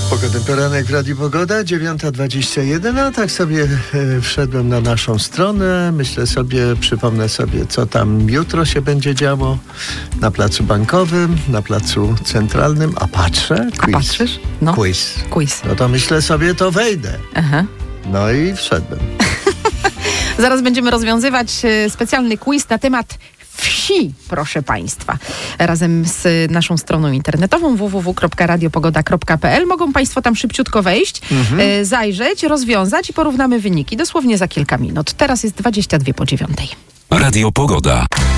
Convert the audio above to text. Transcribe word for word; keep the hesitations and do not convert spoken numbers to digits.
Pogodny poranek w Radiu Pogoda, dziewiąta dwadzieścia jeden, a tak sobie e, wszedłem na naszą stronę, myślę sobie, przypomnę sobie, co tam jutro się będzie działo na placu Bankowym, na placu Centralnym, a patrzę, quiz. A patrzysz? No. Quiz. Quiz. No to myślę sobie, to wejdę. Aha. No i wszedłem. Zaraz będziemy rozwiązywać specjalny quiz na temat wsi, proszę Państwa. Razem z naszą stroną internetową w w w kropka radiopogoda kropka p l mogą Państwo tam szybciutko wejść, mhm. zajrzeć, rozwiązać i porównamy wyniki dosłownie za kilka minut. Teraz jest dwadzieścia dwie po dziewiątej. Radio Pogoda.